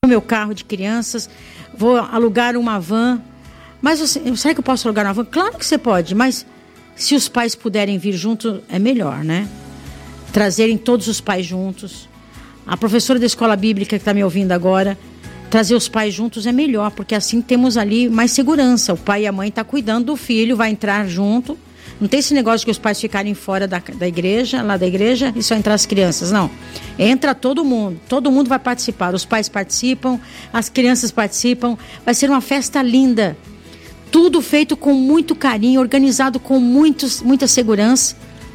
meu carro de crianças, vou alugar uma van. Mas será que eu posso alugar uma van? Claro que você pode, mas se os pais puderem vir junto, é melhor, né? Trazerem todos os pais juntos. A professora da escola bíblica que está me ouvindo agora, trazer os pais juntos é melhor, porque assim temos ali mais segurança. O pai e a mãe estão cuidando do filho, vai entrar junto. Não tem esse negócio que os pais ficarem fora da igreja, lá da igreja, e só entrar as crianças, não. Entra todo mundo vai participar. Os pais participam, as crianças participam. Vai ser uma festa linda. Tudo feito com muito carinho, organizado com muita segurança.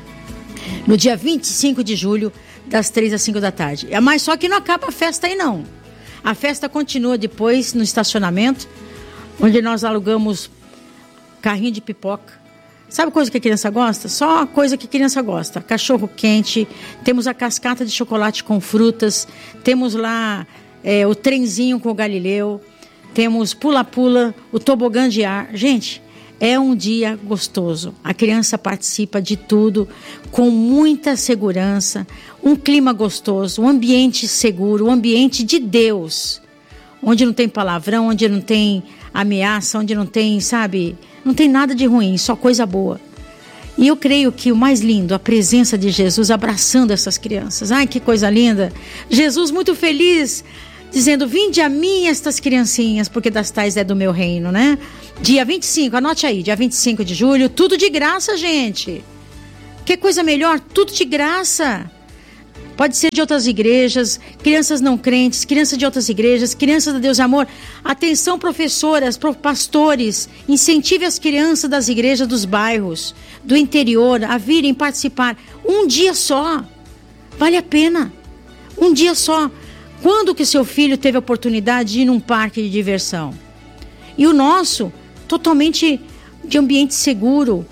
No dia 25 de julho, das 3 às 5 da tarde. Mas só que não acaba a festa aí, não. A festa continua depois no estacionamento, onde nós alugamos carrinho de pipoca. Sabe coisa que a criança gosta? Só coisa que a criança gosta. Cachorro quente, temos a cascata de chocolate com frutas, temos lá o trenzinho com o Galileu, temos pula-pula, o tobogã de ar. Gente, é um dia gostoso. A criança participa de tudo com muita segurança, um clima gostoso, um ambiente seguro, um ambiente de Deus, onde não tem palavrão, onde não tem ameaça, onde não tem, sabe, não tem nada de ruim, só coisa boa. E eu creio que o mais lindo, a presença de Jesus abraçando essas crianças. Ai, que coisa linda! Jesus muito feliz, dizendo: vinde a mim estas criancinhas, porque das tais é do meu reino, né? Dia 25, anote aí, dia 25 de julho, tudo de graça, gente. Que coisa melhor, tudo de graça. Pode ser de outras igrejas, crianças não crentes, crianças de outras igrejas, crianças da Deus e Amor. Atenção, professoras, pastores, incentive as crianças das igrejas dos bairros, do interior, a virem participar. Um dia só, vale a pena, um dia só. Quando que seu filho teve a oportunidade de ir num parque de diversão? E o nosso, totalmente de ambiente seguro,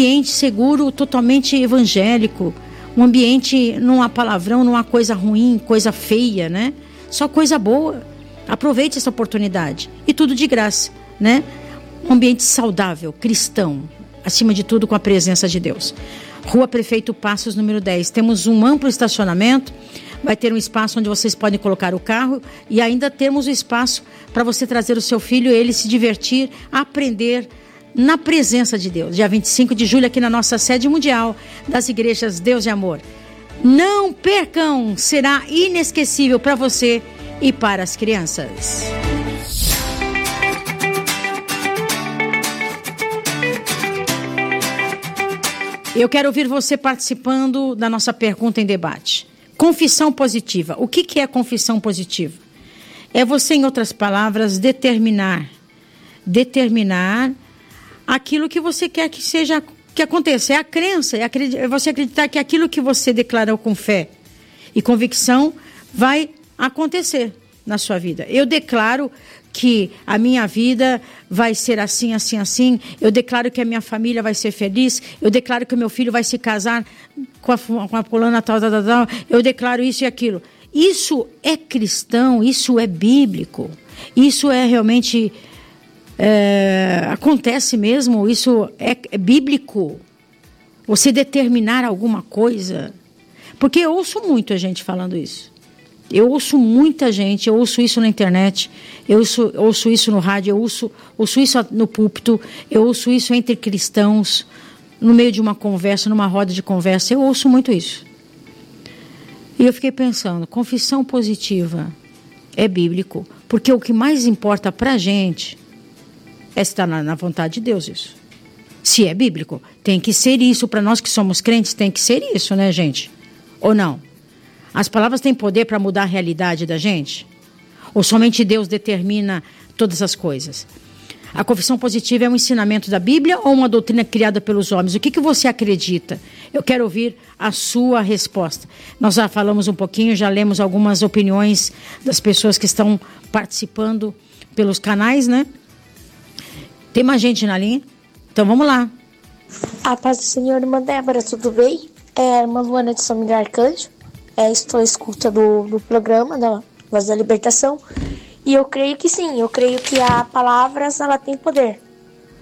totalmente evangélico. Um ambiente, não há palavrão, não há coisa ruim, coisa feia, né? Só coisa boa. Aproveite essa oportunidade. E tudo de graça, né? Um ambiente saudável, cristão, acima de tudo com a presença de Deus. Rua Prefeito Passos, número 10. Temos um amplo estacionamento. Vai ter um espaço onde vocês podem colocar o carro. E ainda temos o espaço para você trazer o seu filho, ele se divertir, aprender na presença de Deus. Dia 25 de julho, aqui na nossa sede mundial das igrejas Deus e Amor. Não percam, será inesquecível para você e para as crianças. Eu quero ouvir você participando da nossa pergunta em debate. Confissão positiva. O que é confissão positiva? É você, em outras palavras, determinar aquilo que você quer que seja, que aconteça. É a crença, é você acreditar que aquilo que você declarou com fé e convicção vai acontecer na sua vida. Eu declaro que a minha vida vai ser assim, assim, assim. Eu declaro que a minha família vai ser feliz. Eu declaro que o meu filho vai se casar com a fulana tal. Eu declaro isso e aquilo. Isso é cristão, isso é bíblico. Isso é realmente... acontece mesmo, isso é bíblico. Você determinar alguma coisa. Porque eu ouço muito a gente falando isso. Eu ouço muita gente, eu ouço isso na internet, eu ouço isso no rádio, eu ouço isso no púlpito, eu ouço isso entre cristãos, no meio de uma conversa, numa roda de conversa, eu ouço muito isso. E eu fiquei pensando, confissão positiva é bíblico, porque o que mais importa pra gente é estar na vontade de Deus isso. Se é bíblico, tem que ser isso. Para nós que somos crentes, tem que ser isso, né, gente? Ou não? As palavras têm poder para mudar a realidade da gente? Ou somente Deus determina todas as coisas? A confissão positiva é um ensinamento da Bíblia ou uma doutrina criada pelos homens? O que você acredita? Eu quero ouvir a sua resposta. Nós já falamos um pouquinho, já lemos algumas opiniões das pessoas que estão participando pelos canais, né? Tem mais gente na linha? Então vamos lá. A paz do Senhor, irmã Débora, tudo bem? Irmã Luana de São Miguel Arcanjo. Estou à escuta do programa da Voz da Libertação. E eu creio que sim, eu creio que a palavras, ela tem poder.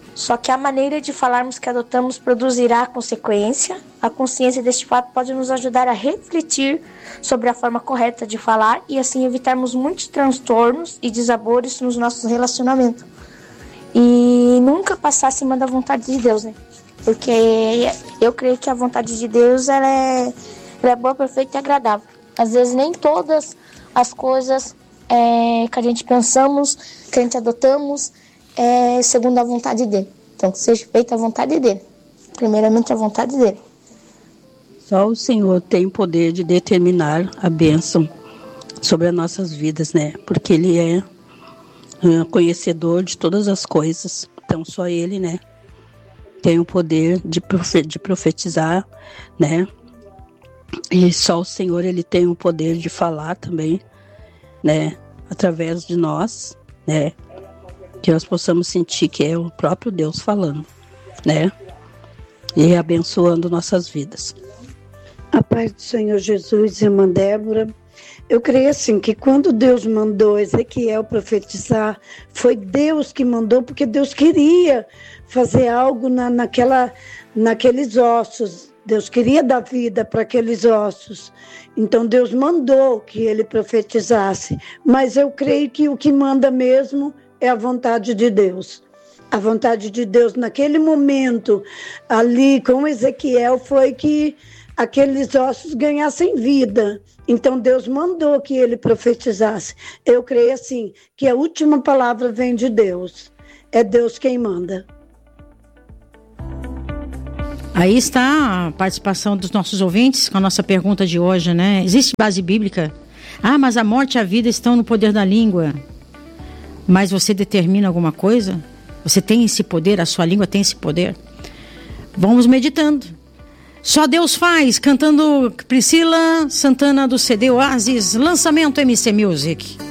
Só que a maneira de falarmos que adotamos produzirá consequência. A consciência deste fato pode nos ajudar a refletir sobre a forma correta de falar e assim evitarmos muitos transtornos e desabores nos nossos relacionamentos. E nunca passar acima da vontade de Deus, né? Porque eu creio que a vontade de Deus ela é boa, perfeita e agradável. Às vezes nem todas as coisas que a gente pensamos, que a gente adotamos, segundo a vontade dele. Então, que seja feita a vontade dele. Primeiramente, a vontade dele. Só o Senhor tem o poder de determinar a bênção sobre as nossas vidas, né? Porque Ele é conhecedor de todas as coisas. Então, só Ele, né, tem o poder de profetizar, né? E só o Senhor, Ele tem o poder de falar também, né? Através de nós, né? Que nós possamos sentir que é o próprio Deus falando, né? E abençoando nossas vidas. A paz do Senhor Jesus, irmã Débora. Eu creio assim, que quando Deus mandou Ezequiel profetizar, foi Deus que mandou, porque Deus queria fazer algo naqueles ossos. Deus queria dar vida para aqueles ossos. Então Deus mandou que ele profetizasse. Mas eu creio que o que manda mesmo é a vontade de Deus. A vontade de Deus naquele momento, ali com Ezequiel, foi que aqueles ossos ganhassem vida. Então Deus mandou que ele profetizasse. Eu creio assim, que a última palavra vem de Deus. É Deus quem manda. Aí está a participação dos nossos ouvintes com a nossa pergunta de hoje, né? Existe base bíblica? Mas a morte e a vida estão no poder da língua. Mas você determina alguma coisa? Você tem esse poder? A sua língua tem esse poder? Vamos meditando. Só Deus faz, cantando Priscila Santana do CD Oasis, lançamento MC Music.